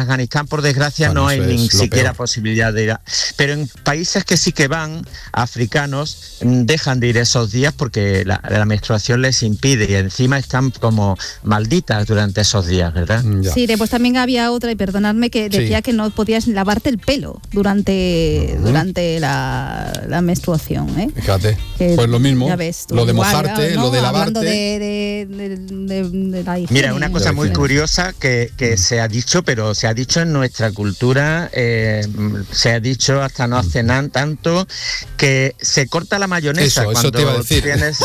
Afganistán, por desgracia, no hay ni siquiera posibilidad de ir. Pero en países que sí que van, africanos, dejan de ir esos días porque la menstruación les impide y encima están como malditas durante esos días, ¿verdad? Sí, después también había otra, y perdonadme, que decía que no podías lavarte el pelo durante la menstruación, ¿eh? Fíjate, pues lo mismo, ves, lo de mojarte, lo de lavarte. Hablando de la higiene. Mira, una cosa muy curiosa que se ha dicho, pero se ha dicho en nuestra cultura, se ha dicho hasta no hace tanto, que se corta la mayonesa eso te iba a decir. Tienes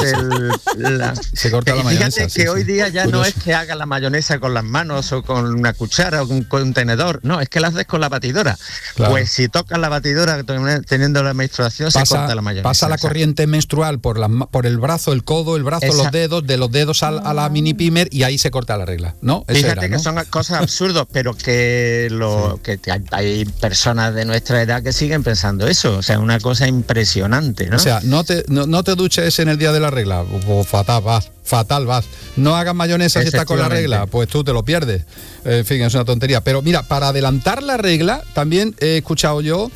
se corta la mayonesa. Fíjate que hoy día ya no es que hagas la mayonesa con las manos o con una cuchara o con un tenedor, no, es que la haces con la batidora. Claro. Pues si tocas la batidora teniendo la menstruación, se corta la mayonesa. Pasa la corriente menstrual por el brazo, el codo, el brazo, los dedos, de los dedos a la mini pimer, y ahí se corta la regla, ¿no? Fíjate que son cosas absurdas, pero que hay personas de nuestra edad que siguen pensando eso, o sea, una cosa impresionante, ¿no? O sea, no te duches en el día de la regla, o fatal vas. No hagas mayonesa si estás con la regla, pues tú te lo pierdes. En fin, es una tontería. Pero mira, para adelantar la regla, también he escuchado yo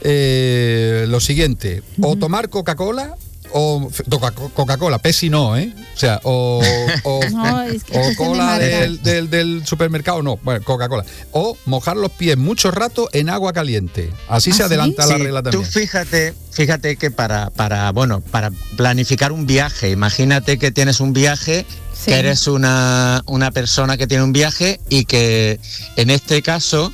lo siguiente: o tomar Coca-Cola, o Coca-Cola, Pepsi no, ¿eh? O sea, o cola del supermercado, no, bueno, Coca-Cola. O mojar los pies mucho rato en agua caliente. Así se adelanta la regla también. Tú fíjate que para planificar un viaje, imagínate que tienes un viaje, que eres una persona que tiene un viaje y que en este caso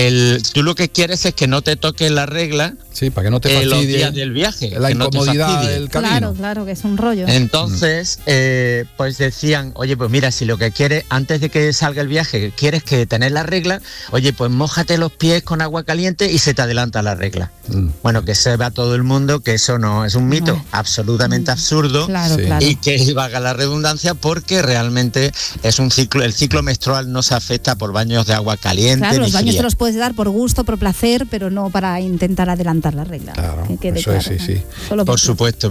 tú lo que quieres es que no te toque la regla. Sí, para que no te fastidie los días del viaje. La incomodidad del camino. Claro, que es un rollo. Entonces, pues decían, oye, pues mira, si lo que quieres, antes de que salga el viaje, quieres que tener la regla, oye, pues mójate los pies con agua caliente y se te adelanta la regla. Bueno, que sepa todo el mundo que eso no es un mito absolutamente absurdo. Claro. Y que valga la redundancia, porque realmente es un ciclo, el ciclo menstrual no se afecta por baños de agua caliente. Claro, los baños fría. te los puedes dar por gusto, por placer, pero no para intentar adelantar la regla. Claro, eso es, sí. Por supuesto.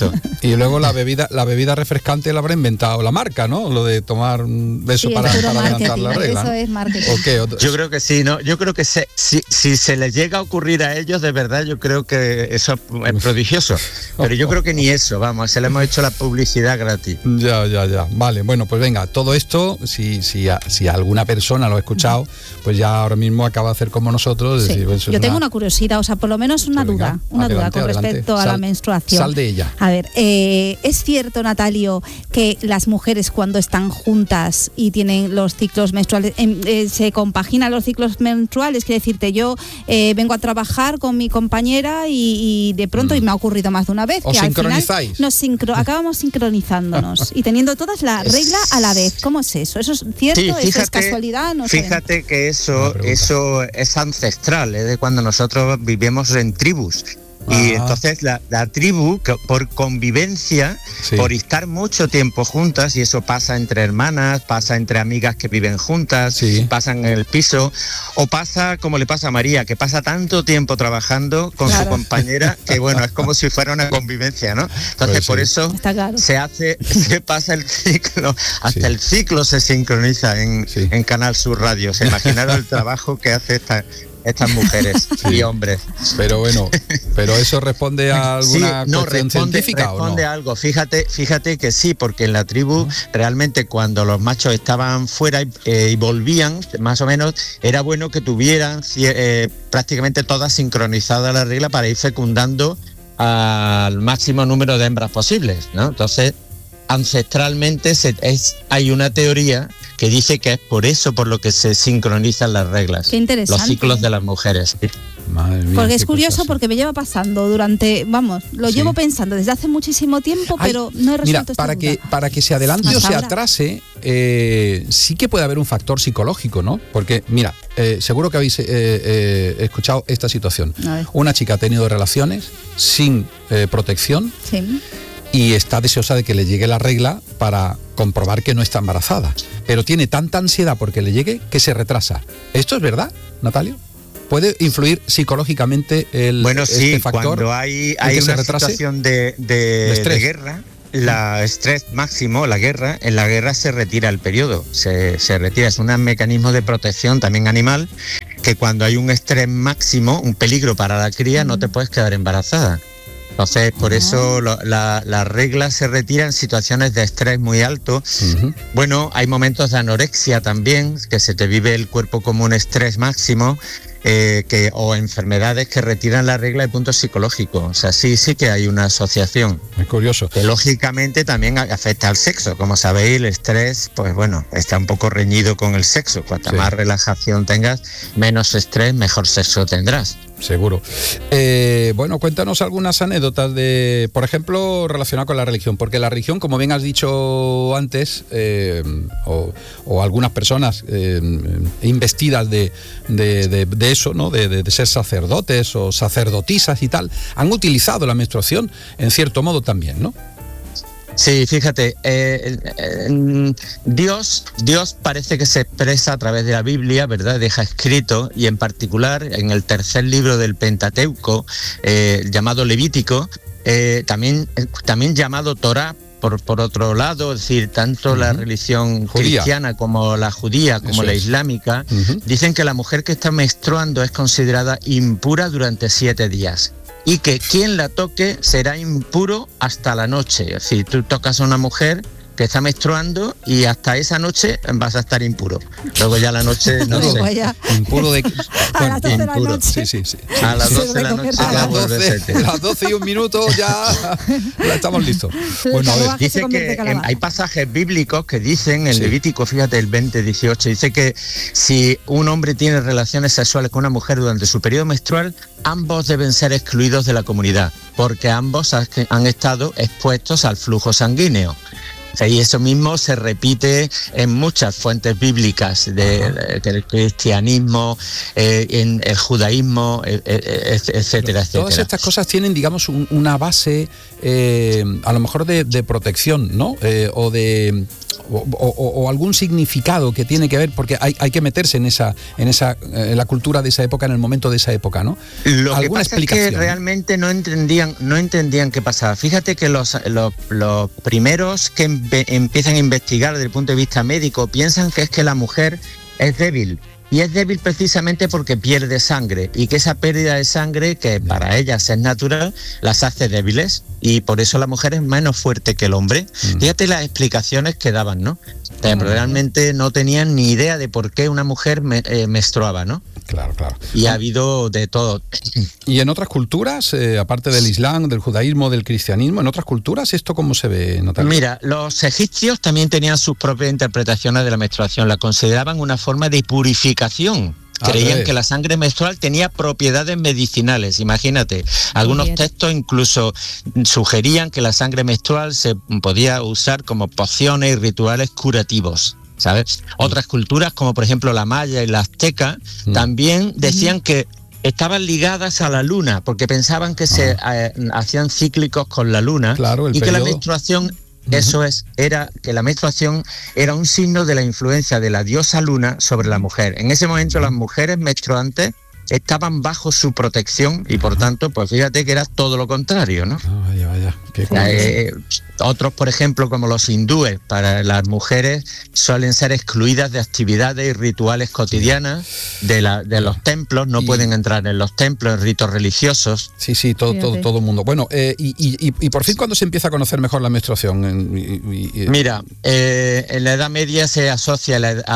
Y luego la bebida refrescante la habrá inventado la marca, ¿no? Lo de tomar eso para adelantar la regla. Eso es marketing. Yo creo que sí, ¿no? Yo creo que si se les llega a ocurrir a ellos, de verdad, yo creo que eso es prodigioso. Pero yo creo que ni eso, vamos, se le hemos hecho la publicidad gratis. Ya. Vale, bueno, pues venga, todo esto, si alguna persona lo ha escuchado, pues ya ahora mismo acaba de hacer como nosotros. Sí. Decir, pues yo tengo una curiosidad, o sea, por lo menos una duda con respecto a la menstruación. Sal de ella. A ver, ¿es cierto, Natalio, que las mujeres cuando están juntas y tienen los ciclos menstruales, se compaginan los ciclos menstruales? Quiere decirte, yo vengo a trabajar con mi compañera y de pronto, y me ha ocurrido más de una vez, ¿Os que al sincronizáis? final acabamos sincronizándonos y teniendo todas la regla a la vez. ¿Cómo es eso? ¿Eso es cierto? Sí, ¿Eso es casualidad? No fíjate que eso es ancestral, es de cuando nosotros vivimos en tribus. Y entonces la tribu, por convivencia, por estar mucho tiempo juntas, y eso pasa entre hermanas, pasa entre amigas que viven juntas, pasa en el piso, o pasa como le pasa a María, que pasa tanto tiempo trabajando con su compañera, que bueno, es como si fuera una convivencia, ¿no? Entonces por eso se pasa el ciclo, hasta el ciclo se sincroniza en Canal Sur Radio. Se imaginaron el trabajo que hace estas mujeres y hombres. Pero bueno, eso responde a alguna cuestión científica, responde ¿o no? a algo. Fíjate que sí, porque en la tribu realmente cuando los machos estaban fuera y volvían, más o menos, era bueno que tuvieran prácticamente todas sincronizadas la regla para ir fecundando al máximo número de hembras posibles, ¿no? Entonces, ancestralmente hay una teoría que dice que es por eso por lo que se sincronizan las reglas. Qué interesante. Los ciclos de las mujeres. Madre mía, porque es curioso, porque me lleva pasando llevo pensando desde hace muchísimo tiempo, pero no he resuelto esta duda. Para que se adelante o se atrase, sí que puede haber un factor psicológico, ¿no? Porque, mira, seguro que habéis escuchado esta situación. Una chica ha tenido relaciones sin protección. Sí. Y está deseosa de que le llegue la regla para comprobar que no está embarazada. Pero tiene tanta ansiedad porque le llegue que se retrasa. ¿Esto es verdad, Natalio? ¿Puede influir psicológicamente este factor? Cuando hay una situación de guerra, estrés máximo, en la guerra se retira el periodo, se retira, es un mecanismo de protección también animal, que cuando hay un estrés máximo, un peligro para la cría, no te puedes quedar embarazada. Entonces, por eso la regla se retira en situaciones de estrés muy alto. Bueno, hay momentos de anorexia también, que se te vive el cuerpo como un estrés máximo, o enfermedades que retiran la regla de punto psicológico. O sea, sí que hay una asociación. Es curioso. Que lógicamente también afecta al sexo. Como sabéis, el estrés, pues bueno, está un poco reñido con el sexo. Cuanta más relajación tengas, menos estrés, mejor sexo tendrás. Seguro. Bueno, cuéntanos algunas anécdotas por ejemplo, relacionadas con la religión, porque la religión, como bien has dicho antes, o algunas personas investidas de eso, ¿no? De ser sacerdotes o sacerdotisas y tal, han utilizado la menstruación en cierto modo también, ¿no? Sí, fíjate, Dios parece que se expresa a través de la Biblia, ¿verdad? Deja escrito, y en particular en el tercer libro del Pentateuco, llamado Levítico, también llamado Torá, por otro lado, es decir, tanto la religión cristiana como la judía, como la islámica, dicen que la mujer que está menstruando es considerada impura durante 7 días. Y que quien la toque será impuro hasta la noche. Es decir, tú tocas a una mujer que está menstruando y hasta esa noche vas a estar impuro. Luego ya la noche no sé. Impuro de... A las 12 de la noche. Sí. A las 12 de la noche. A las 12 y 1 minuto ya estamos listos. Bueno, a ver, dice que hay pasajes bíblicos que dicen, en Levítico, fíjate, el 20:18, dice que si un hombre tiene relaciones sexuales con una mujer durante su periodo menstrual, ambos deben ser excluidos de la comunidad, porque ambos han estado expuestos al flujo sanguíneo. Y eso mismo se repite en muchas fuentes bíblicas del cristianismo, en el judaísmo, etcétera. Todas estas cosas tienen, digamos, una base a lo mejor de protección, ¿no? O algún significado que tiene que ver, porque hay que meterse en la cultura de esa época, en el momento de esa época, ¿no? Lo que pasa es que realmente no entendían qué pasaba. Fíjate que los primeros que empiezan a investigar desde el punto de vista médico piensan que es que la mujer es débil. Y es débil precisamente porque pierde sangre, y que esa pérdida de sangre, que para ellas es natural, las hace débiles, y por eso la mujer es menos fuerte que el hombre. Fíjate las explicaciones que daban, ¿no? Pero realmente no tenían ni idea de por qué una mujer menstruaba, ¿no? Claro. Y ha habido de todo. ¿Y en otras culturas, aparte del Islam, del judaísmo, del cristianismo, en otras culturas, esto cómo se ve, Natalia? Mira, los egipcios también tenían sus propias interpretaciones de la menstruación, la consideraban una forma de purificación. Creían que la sangre menstrual tenía propiedades medicinales, imagínate. Algunos textos incluso sugerían que la sangre menstrual se podía usar como pociones y rituales curativos, ¿sabes? Otras culturas, como por ejemplo la maya y la azteca, también decían que estaban ligadas a la luna, porque pensaban que se hacían cíclicos con la luna, y que la menstruación... era que la menstruación era un signo de la influencia de la diosa luna sobre la mujer. En ese momento las mujeres menstruantes estaban bajo su protección y por tanto, pues fíjate que era todo lo contrario, ¿no? Vaya, qué otros, por ejemplo, como los hindúes, para las mujeres suelen ser excluidas de actividades y rituales cotidianas de los templos, no pueden entrar en los templos, en ritos religiosos. Sí, todo el mundo. Bueno, y por fin, ¿cuándo se empieza a conocer mejor la menstruación? Mira, en la Edad Media se asocia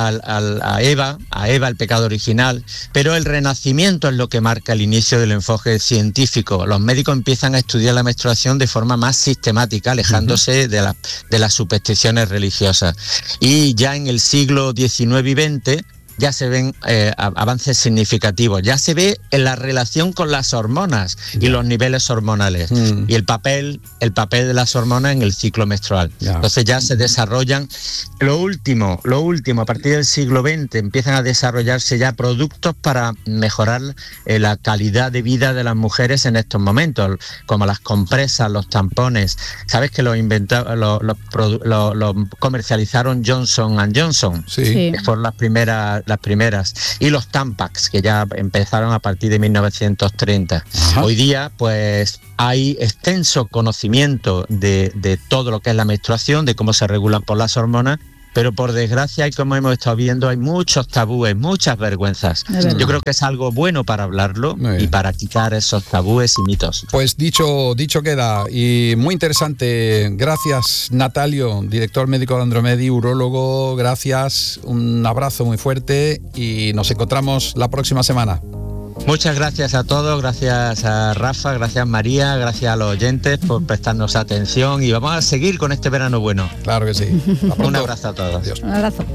a Eva, el pecado original, pero el Renacimiento es lo que marca el inicio del enfoque científico. Los médicos empiezan a estudiar la menstruación de forma más sistemática, alejándose de las supersticiones religiosas. Y ya en el siglo XIX y XX ya se ven avances significativos, ya se ve en la relación con las hormonas y los niveles hormonales y el papel de las hormonas en el ciclo menstrual. Entonces ya se desarrollan lo último, a partir del siglo XX empiezan a desarrollarse ya productos para mejorar la calidad de vida de las mujeres en estos momentos, como las compresas, los tampones. Sabes que los comercializaron Johnson & Johnson, que fueron las primeras las primeras, y los Tampax, que ya empezaron a partir de 1930. Ajá. Hoy día, pues, hay extenso conocimiento de todo lo que es la menstruación, de cómo se regulan por las hormonas, pero por desgracia, y como hemos estado viendo, hay muchos tabúes, muchas vergüenzas. Yo creo que es algo bueno para hablarlo y para quitar esos tabúes y mitos. Pues dicho queda, y muy interesante. Gracias, Natalio, director médico de Andromedi, urólogo. Gracias, un abrazo muy fuerte y nos encontramos la próxima semana. Muchas gracias a todos, gracias a Rafa, gracias María, gracias a los oyentes por prestarnos atención y vamos a seguir con este verano bueno. Claro que sí. Un abrazo a todos. Adiós. Un abrazo.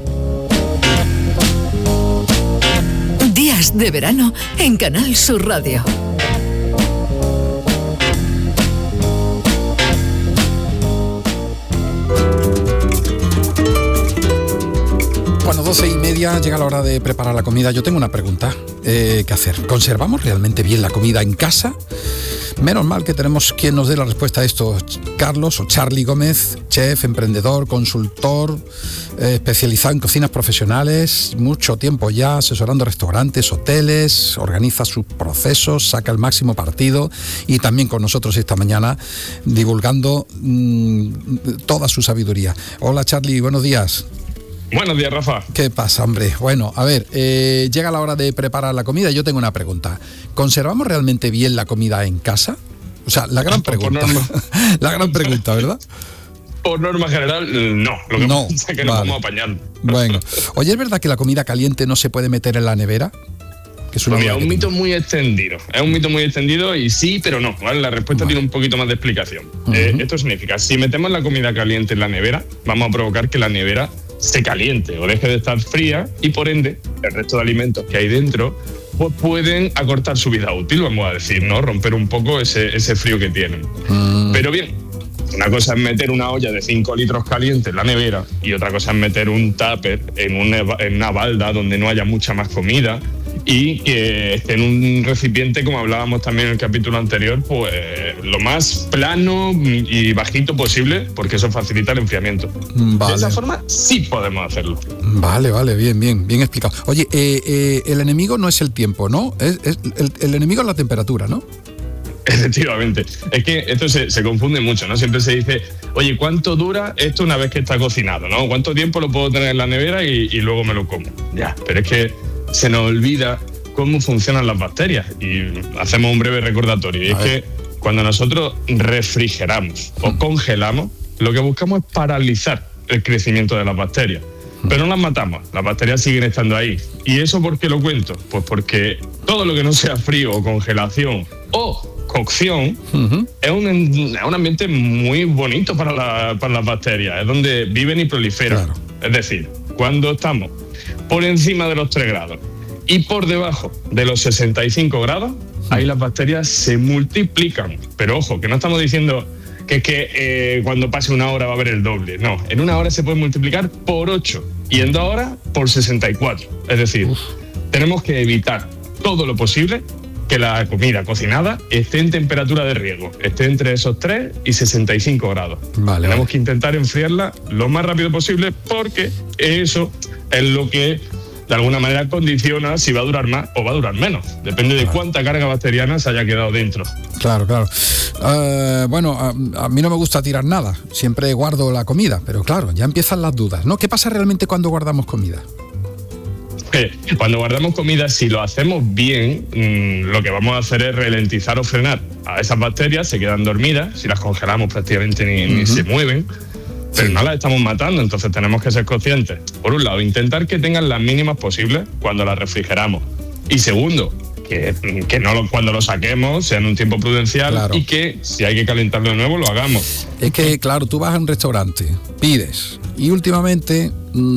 Días de verano en Canal Sur Radio. Bueno, 12:30, llega la hora de preparar la comida. Yo tengo una pregunta que hacer. ¿Conservamos realmente bien la comida en casa? Menos mal que tenemos quien nos dé la respuesta a esto. Carlos o Charlie Gómez, chef, emprendedor, consultor, especializado en cocinas profesionales, mucho tiempo ya asesorando restaurantes, hoteles, organiza sus procesos, saca el máximo partido y también con nosotros esta mañana divulgando toda su sabiduría. Hola Charlie, buenos días. Buenos días, Rafa. ¿Qué pasa, hombre? Bueno, a ver, llega la hora de preparar la comida. Yo tengo una pregunta. ¿Conservamos realmente bien la comida en casa? O sea, la gran pregunta. La gran pregunta, ¿verdad? Por norma general, no. Lo que No, pasa es que nos vale. vamos apañando. Bueno. Oye, ¿es verdad que la comida caliente no se puede meter en la nevera? Que es una Pues mira, duda un que mito tengo. muy extendido. Es un mito muy extendido y sí, pero no. ¿Vale? La respuesta Vale. tiene un poquito más de explicación. Ujú. Esto significa, si metemos la comida caliente en la nevera, vamos a provocar que la nevera se caliente o deje de estar fría y por ende el resto de alimentos que hay dentro pues pueden acortar su vida útil, vamos a decir, ¿no? Romper un poco ese frío que tienen. Pero bien, una cosa es meter una olla de 5 litros caliente en la nevera y otra cosa es meter un tupper en una balda donde no haya mucha más comida y que esté en un recipiente, como hablábamos también en el capítulo anterior, pues lo más plano y bajito posible, porque eso facilita el enfriamiento. Vale. De esa forma sí podemos hacerlo. Vale, bien explicado. Oye, el enemigo no es el tiempo, ¿no? El enemigo es la temperatura, ¿no? Efectivamente. Es que esto se confunde mucho, ¿no? Siempre se dice, oye, ¿cuánto dura esto una vez que está cocinado, ¿no? ¿Cuánto tiempo lo puedo tener en la nevera y luego me lo como? Ya, pero es que se nos olvida cómo funcionan las bacterias y hacemos un breve recordatorio. Y es que cuando nosotros refrigeramos o congelamos, lo que buscamos es paralizar el crecimiento de las bacterias. Pero no las matamos, las bacterias siguen estando ahí. ¿Y eso por qué lo cuento? Pues porque todo lo que no sea frío o congelación o cocción es un ambiente muy bonito para las bacterias, es donde viven y proliferan. Claro. Es decir, cuando estamos por encima de los 3 grados y por debajo de los 65 grados, ahí las bacterias se multiplican. Pero ojo, que no estamos diciendo que cuando pase una hora va a haber el doble. No, en una hora se puede multiplicar por 8 y en 2 horas por 64. Es decir, tenemos que evitar todo lo posible que la comida cocinada esté en temperatura de riesgo, esté entre esos 3 y 65 grados. Vale, Tenemos vale. que intentar enfriarla lo más rápido posible porque eso es lo que de alguna manera condiciona si va a durar más o va a durar menos. Depende de cuánta carga bacteriana se haya quedado dentro. Claro. Bueno, a mí no me gusta tirar nada. Siempre guardo la comida, pero claro, ya empiezan las dudas, ¿no? ¿Qué pasa realmente cuando guardamos comida? Cuando guardamos comida, si lo hacemos bien, lo que vamos a hacer es ralentizar o frenar a esas bacterias, se quedan dormidas, si las congelamos prácticamente ni se mueven, pero no las estamos matando, entonces tenemos que ser conscientes. Por un lado, intentar que tengan las mínimas posibles cuando las refrigeramos. Y segundo, que cuando lo saquemos sea en un tiempo prudencial. Claro. Y que si hay que calentarlo de nuevo, lo hagamos. Es que, claro, tú vas a un restaurante, pides, y últimamente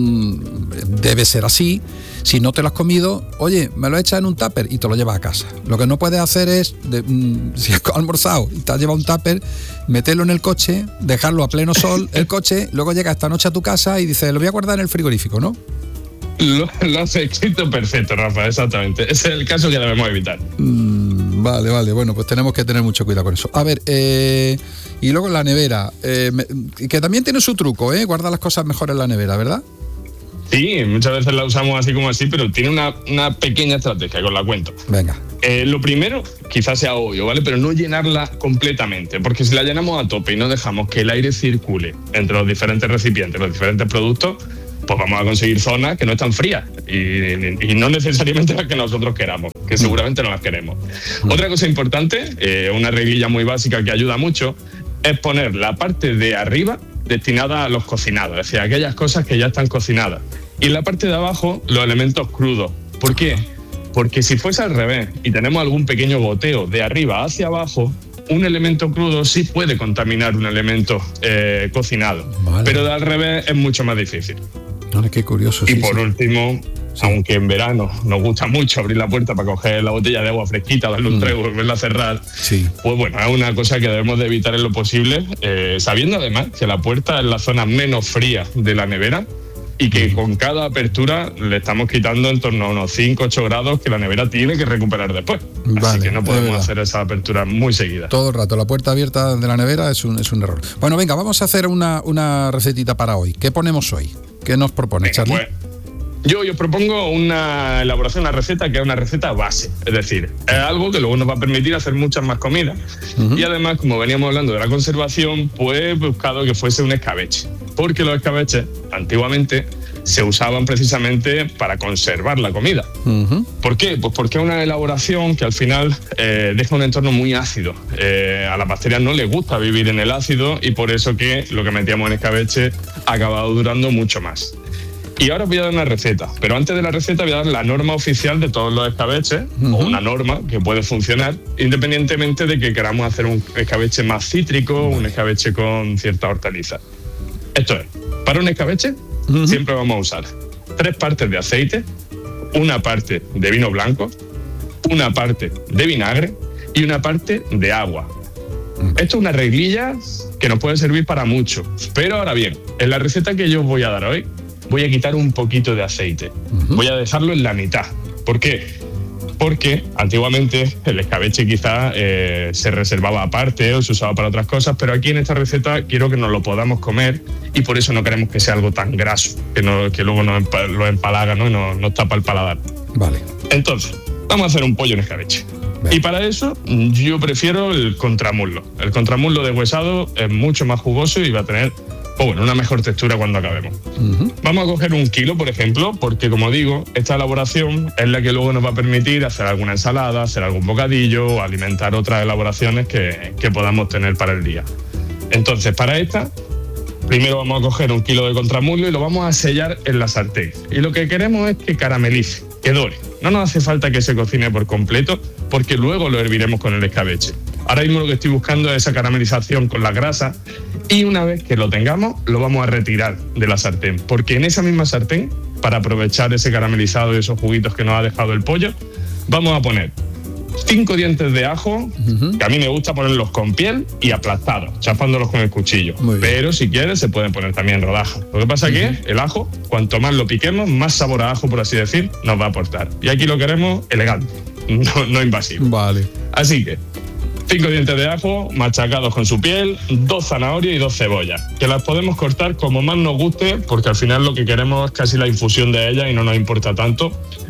debe ser así. Si no te lo has comido, oye, me lo echas en un tupper y te lo llevas a casa. Lo que no puedes hacer es, si has almorzado y te has llevado un tupper, meterlo en el coche, dejarlo a pleno sol, el coche, luego llegas esta noche a tu casa y dices, lo voy a guardar en el frigorífico, ¿no? Lo has escrito perfecto, Rafa, exactamente. Ese es el caso que debemos evitar. Vale, bueno, pues tenemos que tener mucho cuidado con eso. A ver, y luego en la nevera, que también tiene su truco, guarda las cosas mejor en la nevera, ¿verdad? Sí, muchas veces la usamos así como así, pero tiene una pequeña estrategia que os la cuento. Venga. Lo primero, quizás sea obvio, ¿vale? Pero no llenarla completamente, porque si la llenamos a tope y no dejamos que el aire circule entre los diferentes recipientes, los diferentes productos, pues vamos a conseguir zonas que no están frías y no necesariamente las que nosotros queramos, que seguramente no las queremos. Otra cosa importante, una reglilla muy básica que ayuda mucho, es poner la parte de arriba destinada a los cocinados, es decir, aquellas cosas que ya están cocinadas. Y en la parte de abajo, los elementos crudos. ¿Por qué? Porque si fuese al revés y tenemos algún pequeño goteo de arriba hacia abajo, un elemento crudo sí puede contaminar un elemento cocinado. Vale. Pero de al revés es mucho más difícil. Vale, qué curioso. Y por último, aunque en verano nos gusta mucho abrir la puerta para coger la botella de agua fresquita, darle un trago y volverla a cerrar, pues bueno, es una cosa que debemos de evitar en lo posible, sabiendo además que la puerta es la zona menos fría de la nevera y que con cada apertura le estamos quitando en torno a unos 5-8 grados que la nevera tiene que recuperar después. Así que no podemos hacer esa apertura muy seguida. Todo el rato, la puerta abierta de la nevera es un error. Bueno, venga, vamos a hacer una recetita para hoy. ¿Qué ponemos hoy? ¿Qué nos propone, Charlie? Pues, yo os propongo una elaboración, una receta que es una receta base. Es decir, es algo que luego nos va a permitir hacer muchas más comidas. Y además, como veníamos hablando de la conservación, pues he buscado que fuese un escabeche. Porque los escabeches, antiguamente, se usaban precisamente para conservar la comida. ¿Por qué? Pues porque es una elaboración que al final deja un entorno muy ácido. A las bacterias no les gusta vivir en el ácido y por eso que lo que metíamos en escabeche ha acabado durando mucho más. Y ahora os voy a dar una receta, pero antes de la receta voy a dar la norma oficial de todos los escabeches, o una norma que puede funcionar, independientemente de que queramos hacer un escabeche más cítrico, un escabeche con cierta hortaliza. Esto es, para un escabeche siempre vamos a usar 3 partes de aceite, 1 parte de vino blanco, 1 parte de vinagre y 1 parte de agua. Esto es una reglilla que nos puede servir para mucho, pero ahora bien, en la receta que yo os voy a dar hoy, voy a quitar un poquito de aceite. Voy a dejarlo en la mitad. ¿Por qué? Porque antiguamente el escabeche quizá se reservaba aparte o se usaba para otras cosas, pero aquí en esta receta quiero que nos lo podamos comer y por eso no queremos que sea algo tan graso, que luego lo empalaga, ¿no? Y nos tapa el paladar. Vale. Entonces, vamos a hacer un pollo en escabeche. Y para eso yo prefiero el contramuslo. El contramuslo deshuesado es mucho más jugoso y va a tener una mejor textura cuando acabemos. Vamos a coger 1 kilo, por ejemplo, porque como digo, esta elaboración es la que luego nos va a permitir hacer alguna ensalada, hacer algún bocadillo o alimentar otras elaboraciones que podamos tener para el día. Entonces, para esta, primero vamos a coger 1 kilo de contramuslo y lo vamos a sellar en la sartén. Y lo que queremos es que caramelice, que dore. No nos hace falta que se cocine por completo, porque luego lo herviremos con el escabeche. Ahora mismo lo que estoy buscando es esa caramelización con la grasa y una vez que lo tengamos, lo vamos a retirar de la sartén. Porque en esa misma sartén, para aprovechar ese caramelizado y esos juguitos que nos ha dejado el pollo, vamos a poner 5 dientes de ajo, que a mí me gusta ponerlos con piel y aplastados, chafándolos con el cuchillo. Pero si quieres, se pueden poner también en rodajas. Lo que pasa es que el ajo, cuanto más lo piquemos, más sabor a ajo, por así decir, nos va a aportar. Y aquí lo queremos elegante, no invasivo. Vale. Así que 5 dientes de ajo machacados con su piel, 2 zanahorias y 2 cebollas, que las podemos cortar como más nos guste, porque al final lo que queremos es casi la infusión de ellas y no nos importa tanto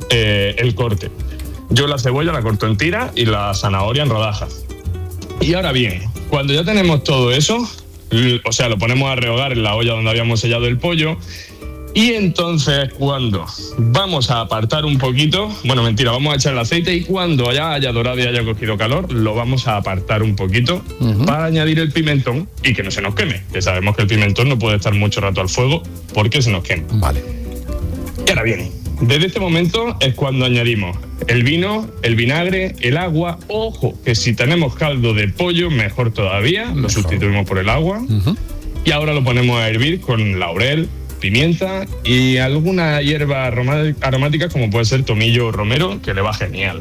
el corte. Yo la cebolla la corto en tiras y la zanahoria en rodajas. Y ahora bien, cuando ya tenemos todo eso, o sea, lo ponemos a rehogar en la olla donde habíamos sellado el pollo. Y entonces cuando vamos a apartar un poquito, vamos a echar el aceite y cuando ya haya dorado y haya cogido calor, lo vamos a apartar un poquito para añadir el pimentón y que no se nos queme, que sabemos que el pimentón no puede estar mucho rato al fuego porque se nos quema. Vale. Y ahora bien, desde este momento es cuando añadimos el vino, el vinagre, el agua. Ojo, que si tenemos caldo de pollo, mejor todavía, lo sustituimos por el agua. Y ahora lo ponemos a hervir con laurel, pimienta y alguna hierba aromática como puede ser tomillo o romero, que le va genial.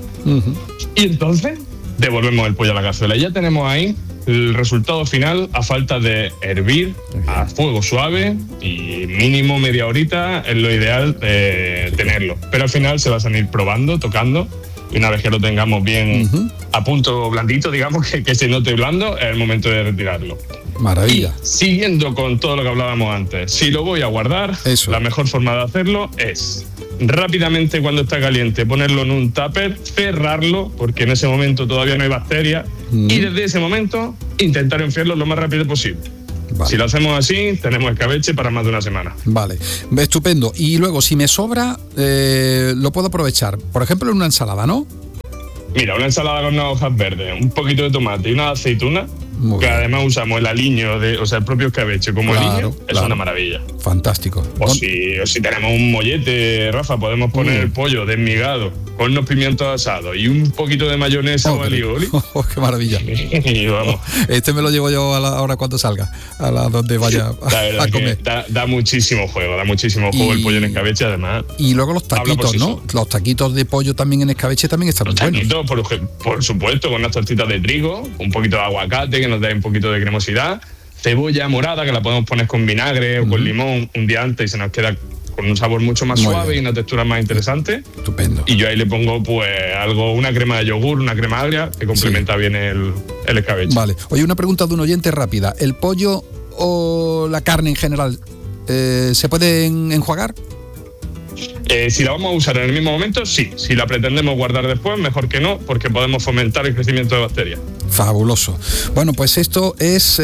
Y entonces devolvemos el pollo a la cazuela. Ya tenemos ahí el resultado final a falta de hervir a fuego suave y mínimo media horita es lo ideal tenerlo. Pero al final se va a ir probando, tocando y una vez que lo tengamos bien a punto blandito, digamos, que se note blando, es el momento de retirarlo. Maravilla. Y siguiendo con todo lo que hablábamos antes, si lo voy a guardar, la mejor forma de hacerlo es rápidamente, cuando está caliente, ponerlo en un tupper, cerrarlo, porque en ese momento todavía no hay bacterias, y desde ese momento intentar enfriarlo lo más rápido posible. Vale. Si lo hacemos así, tenemos escabeche para más de una semana. Vale, estupendo. Y luego, si me sobra, lo puedo aprovechar, por ejemplo, en una ensalada, ¿no? Mira, una ensalada con unas hojas verdes, un poquito de tomate y una aceituna, que además usamos el aliño, el propio escabeche como aliño, es una maravilla. Fantástico. O si tenemos un mollete, Rafa, podemos poner el pollo desmigado con unos pimientos asados y un poquito de mayonesa o alioli. ¡Qué maravilla! Y vamos. Este me lo llevo yo ahora cuando salga, a la donde vaya a comer. Da muchísimo juego, el pollo en escabeche, además. Y luego los taquitos, ¿no? Los taquitos de pollo también en escabeche también están muy buenos. Los taquitos, por supuesto, con unas tortitas de trigo, un poquito de aguacate que nos da un poquito de cremosidad, cebolla morada que la podemos poner con vinagre o con limón un día antes y se nos queda con un sabor mucho más suave y una textura más interesante. Estupendo. Y yo ahí le pongo una crema de yogur, una crema agria que complementa bien el escabeche. Vale. Oye, una pregunta de un oyente rápida. ¿El pollo o la carne en general se pueden enjuagar? Si la vamos a usar en el mismo momento, sí. Si la pretendemos guardar después, mejor que no, porque podemos fomentar el crecimiento de bacterias. Fabuloso. Bueno, pues esto es,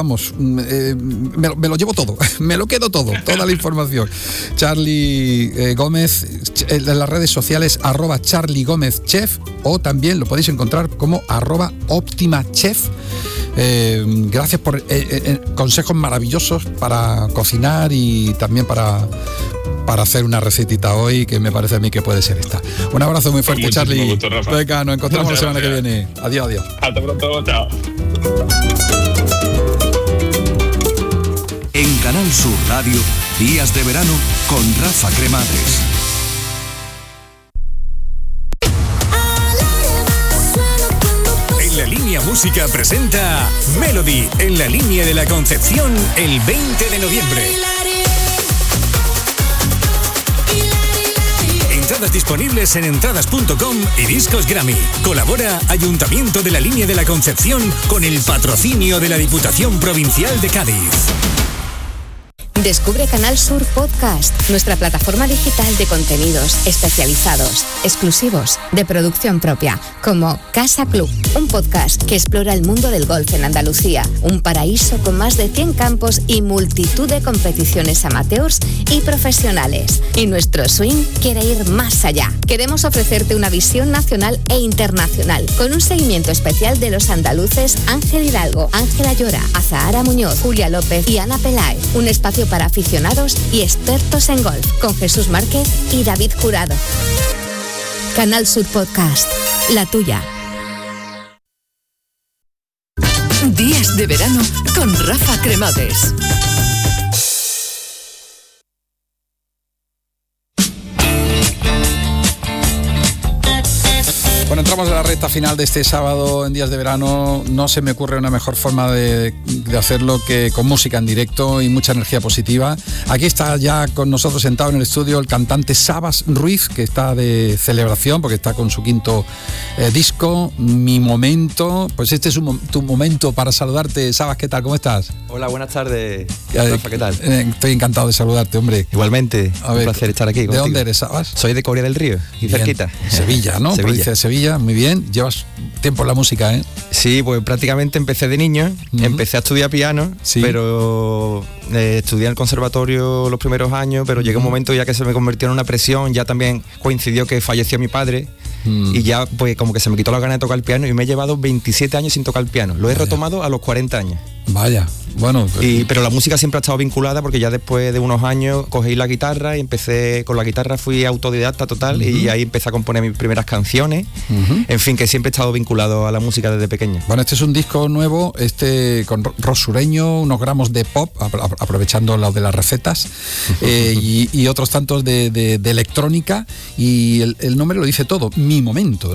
me lo llevo todo, me lo quedo todo, toda la información. Charly Gómez, en las redes sociales, @CharlyGómezChef, o también lo podéis encontrar como @OptimaChef. Gracias por consejos maravillosos para cocinar y también para hacer una recetita hoy, que me parece a mí que puede ser esta. Un abrazo muy fuerte, Charly. Venga, nos encontramos la semana que viene. Adiós, adiós. Hasta pronto, chao. En Canal Sur Radio, Días de Verano con Rafa Cremades. La Línea Música presenta Melody en la Línea de la Concepción el 20 de noviembre. Entradas disponibles en entradas.com y Discos Grammy. Colabora Ayuntamiento de la Línea de la Concepción con el patrocinio de la Diputación Provincial de Cádiz. Descubre Canal Sur Podcast, nuestra plataforma digital de contenidos especializados, exclusivos, de producción propia, como Casa Club, un podcast que explora el mundo del golf en Andalucía, un paraíso con más de 100 campos y multitud de competiciones amateurs y profesionales. Y nuestro swing quiere ir más allá. Queremos ofrecerte una visión nacional e internacional, con un seguimiento especial de los andaluces Ángel Hidalgo, Ángela Llora, Azahara Muñoz, Julia López y Ana Peláez. Un espacio para aficionados y expertos en golf, con Jesús Márquez y David Jurado. Canal Sur Podcast, la tuya. Días de Verano con Rafa Cremades. Bueno, entramos en la recta final de este sábado en Días de Verano. No se me ocurre una mejor forma de hacerlo que con música en directo y mucha energía positiva. Aquí está ya con nosotros sentado en el estudio el cantante Sabas Ruiz, que está de celebración porque está con su quinto disco, Mi Momento. Pues este es tu momento para saludarte. Sabas, ¿qué tal? ¿Cómo estás? Hola, buenas tardes. Rafa, ¿qué tal? Estoy encantado de saludarte, hombre. Igualmente, un placer estar aquí contigo. ¿De dónde eres, Sabas? Soy de Coria del Río, y cerquita. Sevilla, ¿no? Provincia de Sevilla. Muy bien. Llevas tiempo en la música, ¿eh? Sí, pues prácticamente empecé de niño. Empecé a estudiar piano, pero estudié en el conservatorio los primeros años, pero llegó un momento ya que se me convirtió en una presión. Ya también coincidió que falleció mi padre y ya pues como que se me quitó la gana de tocar el piano y me he llevado 27 años sin tocar el piano. Lo he retomado a los 40 años. Vaya, bueno. Pero la música siempre ha estado vinculada porque ya después de unos años cogí la guitarra y empecé con la guitarra, fui autodidacta total y ahí empecé a componer mis primeras canciones. En fin, que siempre he estado vinculado a la música desde pequeño. Bueno, este es un disco nuevo, con rock sureño, unos gramos de pop, aprovechando lo de las recetas, y otros tantos de electrónica, y el nombre lo dice todo, Mi Momento, ¿no?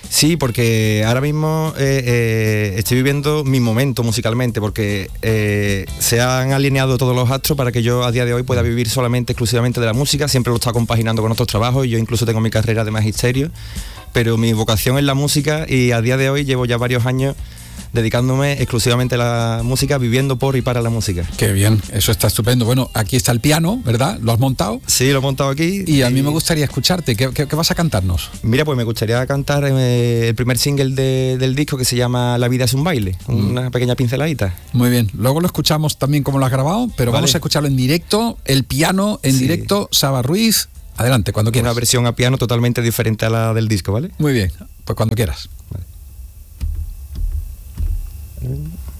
Sí, porque ahora mismo estoy viviendo mi momento musicalmente, porque se han alineado todos los astros para que yo a día de hoy pueda vivir solamente, exclusivamente de la música. Siempre lo está compaginando con otros trabajos y yo incluso tengo mi carrera de magisterio, pero mi vocación es la música y a día de hoy llevo ya varios años dedicándome exclusivamente a la música, viviendo por y para la música. Qué bien, eso está estupendo. Bueno, aquí está el piano, ¿verdad? ¿Lo has montado? Sí, lo he montado aquí. Y a mí me gustaría escucharte. ¿Qué vas a cantarnos? Mira, pues me gustaría cantar el primer single del disco, que se llama La vida es un baile, una pequeña pinceladita. Muy bien, luego lo escuchamos también como lo has grabado, pero vale. Vamos a escucharlo en directo, el piano en directo, Saba Ruiz. Adelante, cuando quieras. Una versión a piano totalmente diferente a la del disco, ¿vale? Muy bien, pues cuando quieras. Vale.